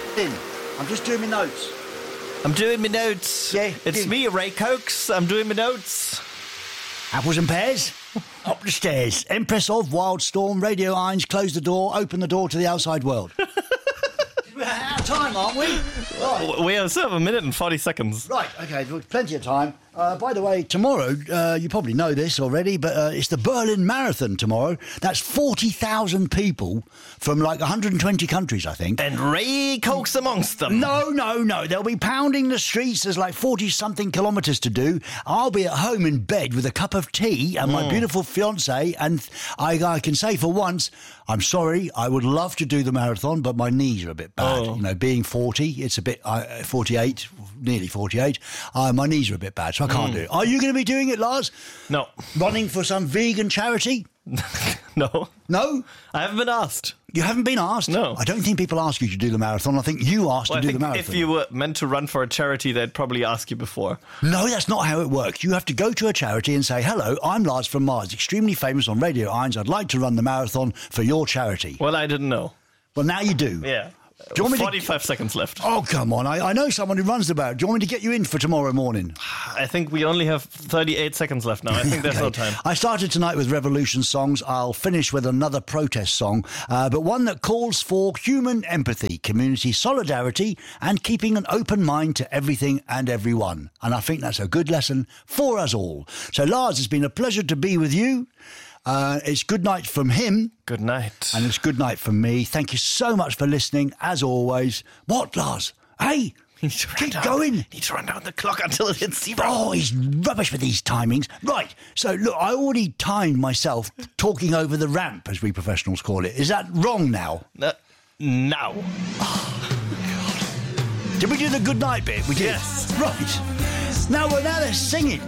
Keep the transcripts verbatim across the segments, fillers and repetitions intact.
In. I'm just doing my notes. I'm doing my notes. Yeah, It's do- me, Ray Cokes. I'm doing my notes. Apples and pears. Up the stairs. Empress of Wildstorm, Radio Irons, close the door, open the door to the outside world. We're out of time, aren't we? Right. We have still have a minute and forty seconds. Right, okay, well, plenty of time. Uh, by the way, tomorrow, uh, you probably know this already, but uh, it's the Berlin Marathon tomorrow. That's forty thousand people from like one hundred twenty countries, I think. And Ray Cokes amongst them. No, no, no. They'll be pounding the streets. There's like forty-something kilometres to do. I'll be at home in bed with a cup of tea and my beautiful fiancée, and I, I can say for once, I'm sorry, I would love to do the marathon, but my knees are a bit bad. Oh. You know, being forty, it's a bit, uh, forty-eight, nearly forty-eight, uh, my knees are a bit bad, so I can't do it. Are you going to be doing it, Lars? No. Running for some vegan charity? No. No? I haven't been asked. You haven't been asked? No. I don't think people ask you to do the marathon. I think you asked Well, I to do think the marathon. if you were meant to run for a charity, they'd probably ask you before. No, that's not how it works. You have to go to a charity and say, hello, I'm Lars from Mars, extremely famous on Radio Irons. I'd like to run the marathon for your charity. Well, I didn't know. Well, now you do. Yeah. Do you want me to- forty-five seconds left. Oh, come on. I, I know someone who runs the marathon. Do you want me to get you in for tomorrow morning? I think we only have thirty-eight seconds left now. I think there's no Okay. time. I started tonight with Revolution songs. I'll finish with another protest song, uh, but one that calls for human empathy, community solidarity, and keeping an open mind to everything and everyone. And I think that's a good lesson for us all. So, Lars, it's been a pleasure to be with you. Uh, it's good night from him. Good night. And it's good night from me. Thank you so much for listening, as always. What, Lars? Hey, Need to run keep down- going. Need to run down the clock until it hits zero. Oh, he's rubbish with these timings. Right, so look, I already timed myself talking over the ramp, as we professionals call it. Is that wrong now? Uh, now. Did we do the good night bit? We did. Yes. Right. Now, well, now they're singing.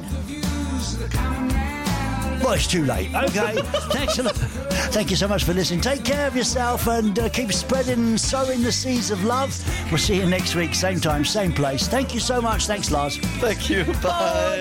Well, it's too late. Okay. Thanks a lot. Thank you so much for listening. Take care of yourself and uh, keep spreading and sowing the seeds of love. We'll see you next week, same time, same place. Thank you so much. Thanks, Lars. Thank you. Bye.